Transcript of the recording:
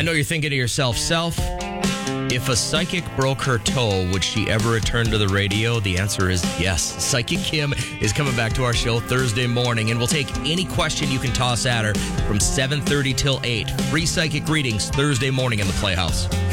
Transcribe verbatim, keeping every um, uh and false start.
know you're thinking to yourself, Self, if a psychic broke her toe, would she ever return to the radio? The answer is yes. Psychic Kim is coming back to our show Thursday morning, and we'll take any question you can toss at her from seven thirty till eight. Free psychic readings Thursday morning in the Playhouse.